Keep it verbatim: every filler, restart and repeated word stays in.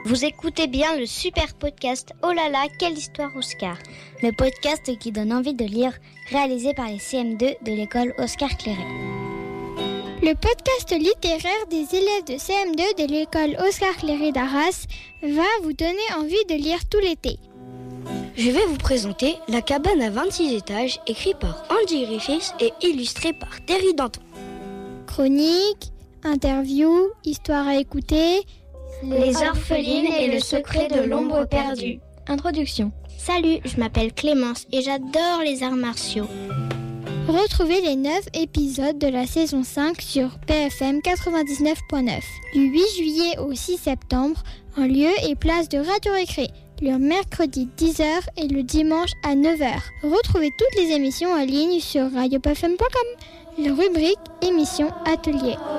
Vous écoutez bien le super podcast Oh là là, quelle histoire Oscar. Le podcast qui donne envie de lire, réalisé par les C M deux de l'école Oscar Cléry. Le podcast littéraire des élèves de C M deux de l'école Oscar Cléry d'Arras va vous donner envie de lire tout l'été. Je vais vous présenter La cabane à vingt-six étages, écrit par Andy Griffiths et illustré par Terry Danton. Chroniques, interviews, histoires à écouter... Les orphelines et le secret de l'ombre perdue. Introduction. Salut, je m'appelle Clémence et j'adore les arts martiaux. Retrouvez les neuf épisodes de la saison cinq sur P F M quatre-vingt-dix-neuf point neuf. Du huit juillet au six septembre, en lieu et place de Radio Récré. Le mercredi dix heures et le dimanche à neuf heures. Retrouvez toutes les émissions en ligne sur radio p f m point com. La rubrique émissions atelier.